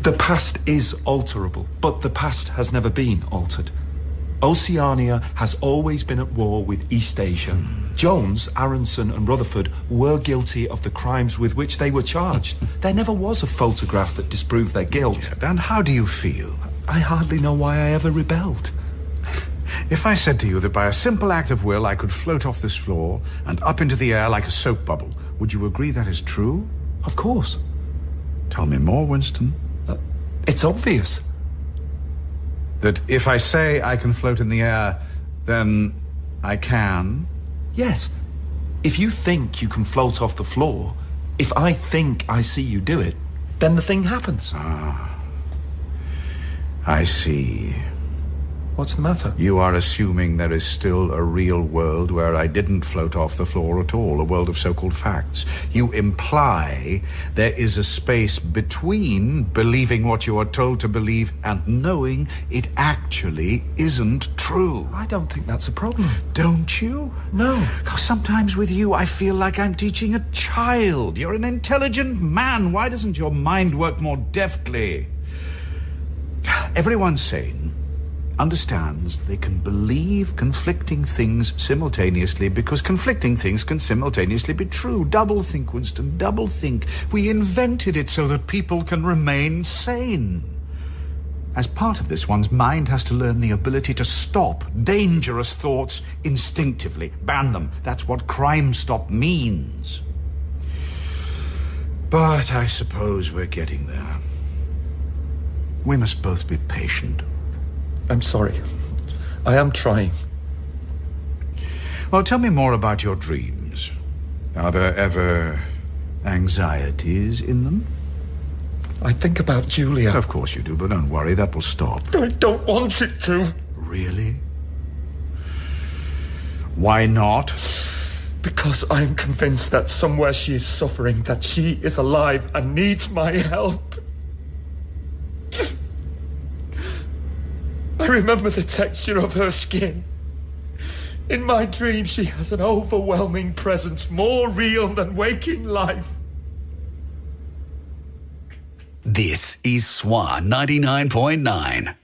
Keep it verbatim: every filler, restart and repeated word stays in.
The past is alterable, but the past has never been altered. Oceania has always been at war with East Asia. Mm. Jones, Aronson and Rutherford were guilty of the crimes with which they were charged. There never was a photograph that disproved their guilt. Yeah, and how do you feel? I hardly know why I ever rebelled. If I said to you that by a simple act of will I could float off this floor and up into the air like a soap bubble, would you agree that is true? Of course. Tell me more, Winston. Uh, it's obvious. That if I say I can float in the air, then I can? Yes. If you think you can float off the floor, if I think I see you do it, then the thing happens. Ah. I see. What's the matter? You are assuming there is still a real world where I didn't float off the floor at all, a world of so-called facts. You imply there is a space between believing what you are told to believe and knowing it actually isn't true. I don't think that's a problem. Don't you? No. Because sometimes with you I feel like I'm teaching a child. You're an intelligent man. Why doesn't your mind work more deftly? Everyone sane understands they can believe conflicting things simultaneously because conflicting things can simultaneously be true. Double think, Winston, double think. We invented it so that people can remain sane. As part of this, one's mind has to learn the ability to stop dangerous thoughts instinctively. Ban them. That's what Crime Stop means. But I suppose we're getting there. We must both be patient. I'm sorry. I am trying. Well, tell me more about your dreams. Are there ever anxieties in them? I think about Julia. Of course you do, but don't worry, that will stop. I don't want it to. Really? Why not? Because I am convinced that somewhere she is suffering, that she is alive and needs my help. I remember the texture of her skin. In my dream, she has an overwhelming presence, more real than waking life. This is Swan ninety-nine point nine.